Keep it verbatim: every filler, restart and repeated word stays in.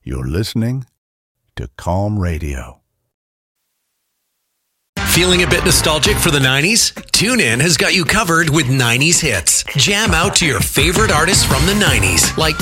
You're listening to Calm Radio. Feeling a bit nostalgic for the nineties? TuneIn has got you covered with nineties hits. Jam out to your favorite artists from the nineties, like